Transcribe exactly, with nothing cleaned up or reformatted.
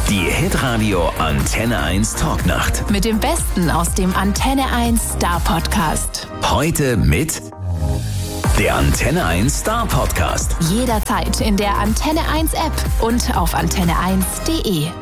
Die Hitradio Antenne eins Talknacht. Mit dem Besten aus dem Antenne eins Star Podcast. Heute mit der Antenne eins Star Podcast. Jederzeit in der Antenne eins App und auf antenne eins punkt de.